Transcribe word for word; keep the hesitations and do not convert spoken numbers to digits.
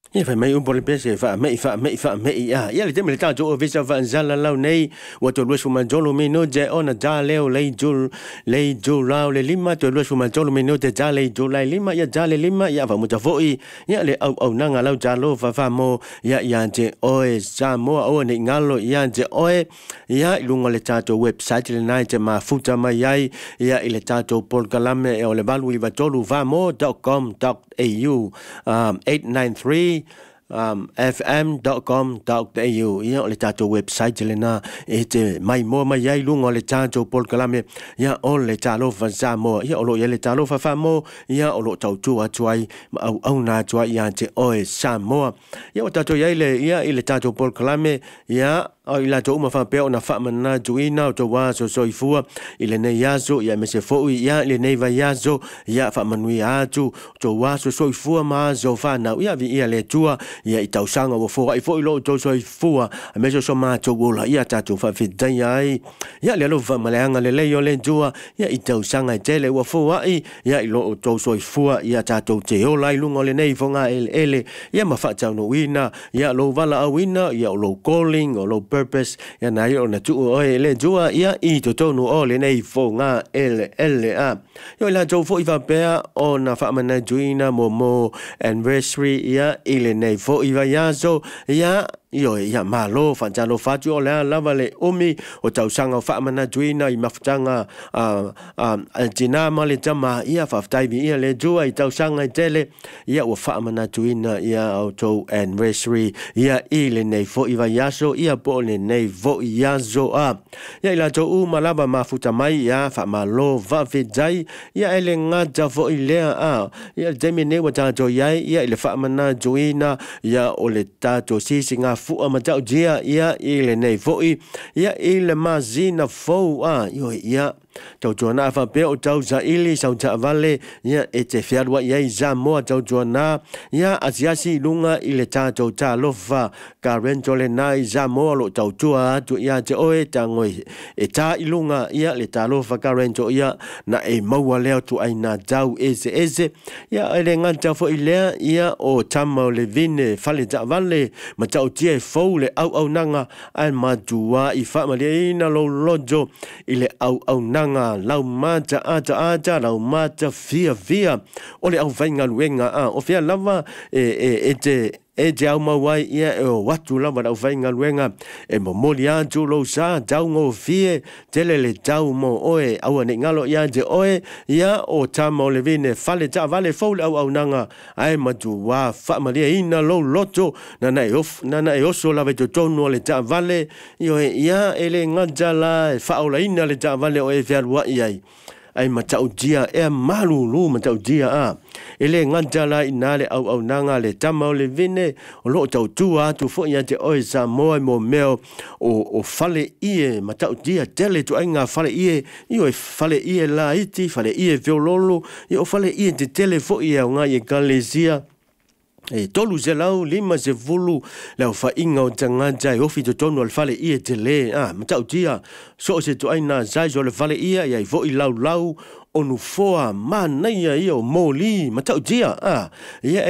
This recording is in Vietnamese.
Ia fa mai un pole pese fa mai fa mai fa mai ia ia le teme le tato o visa fa zala lau nei wa to lues fuma jolo me no je ona ja leo le jul le jul lau le lima to lues fuma jolo me no te ja le jul le lima ia ja le lima ia fa muta foi ia le au au nanga lau ja lo fa fa mo ia ia je oe sa mo o ne ngalo ia je oe ia lunga le tato website le nai te ma futa mai ai ia ile tato pol kalame e o le valu i va tolu va mo dot com dot a u um eight nine three um f m dot com dot a u ia o le tato website le na e te mai mo mai ai lunga le tato pol kalame ia o le talo fa sa mo ia o lo ia le talo fa fa mo ia o lo tau tu atuai au au na atuai ia te oe sa mo ia o tato ia le ia ile tato pol kalame ia o ila to uma fa pe ona fa mana juina to wa so so ifua ile ne yazo ia me se fo ia ile ne va yazo ia fa manui atu to wa so so ifua ma zo fa na ia vi ia le tua ia i tau sanga wo fo ai fo ilo to so ifua me so so ma to gola ia tatu fa fi dai ai ia le lo fa malanga le le yo le tua ia i tau sanga tele wo fo ai ia i lo to so ifua ia tatu te o lai lungo le nei fo nga ele ele ia ma fa tau no wina ia lo vala a wina ia lo calling o lo purpose ya na yo na tu o ele jua ia i to tonu o le nei fo nga ele ele a yo la jo fo iva pe o na fa mana juina mo mo anniversary ia ile nei fo iva ya so ia yo ia malo fa jalo fa tu o la lava le omi o tau sanga fa mana juina i maftanga a a jina male jama ia fa tai bi ia le jua i tau sanga tele ia o fa mana juina ia auto anniversary ia ile nei fo iva ya so ia po le nei vo ia zo a ia ila to u malaba mafuta mai ia fa malo va vejai ia ele ngaja vo ile a ia demi ne wa jo ia ia ile fa mana juina ia o le tato si singa fu ama tau dia ia ile nei vo ia ile mazina fo a yo ia tau jona fa pe o tau za ili sau ta vale ia e te fiarwa ia za mo tau jona ia asiasi lunga ile tato ta lofa ka rentole nai za mo lo tau tua tu ia te oe tangoi e ta ilunga ia le ta lofa ka rento ia na e maua leo tu aina tau ese ese ia ele nganta fo ile ia o tamo le vine fale ta vale ma tau tie fo le au au nanga al matua i fa male ina lo lojo ile au au nanga lau mata ata ata lau mata fia fia ole au vainga luenga a o fia lava e e e te e te au mawai ia e o watu lava au vainga luenga e mo moli atu lo sa tau ngo fie tele le tau mo oe au ane ngalo ia te oe ia o tamo le vine fale ta vale fole au au nanga ai matu wa fa malia ina lo loto na na of na na oso lava to tono le ta vale io ia ele ngajala fa ola ina le ta vale o e fia wa ia ai matau dia e malu lu matau dia a ele ngantala inale au au nanga le tamau le vine o lo tau tua tu fo ia te oi sa mo mo meo o o fale ie matau dia tele tu ainga fale ie io e fale ie la iti fale ie viololo io fale ie te tele fo ia nga ye kalesia e tolu se lau lima se vulu lau fa inga o tanga jai ofi to tonu al fale ia te le ah matau tia so se tu aina zai so le fale ia ia i vo i lau lau onu foa ma nei ia o moli matau tia ah ia